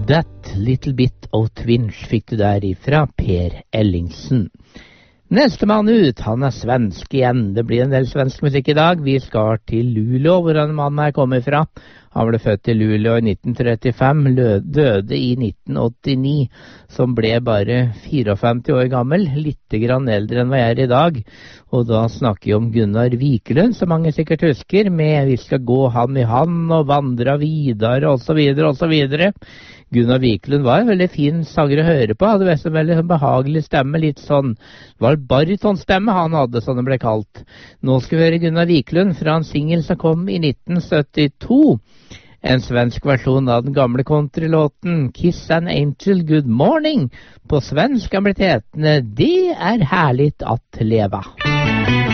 That Little Bit of Twinge fikk du der ifra Per Ellingsen. Neste mann ut, han svensk igjen. Det blir en del svensk musikk i dag. Vi skal til Luleå, hvor denne mannen her kommer fra. Han ble født i Luleå i 1935, døde i 1989, som ble bare 54 år gammel, litt grann eldre enn hva jeg i dag. Og da snakker vi om Gunnar Wikelund, som mange sikkert husker, med Vi skal gå hand i hand og vandre videre, og så videre, og så videre. Gunnar Wikelund var en veldig fin sanger å høre på, hadde en veldig behagelig stemme, litt sånn, det var barytonstemme han hadde, som det ble kalt. Nå skal vi høre Gunnar Wikelund fra en single som kom i 1972, en svensk versjon av den gamle countrylåten Kiss an Angel Good Morning. På svensk er blitt hetende Det herligt att leva.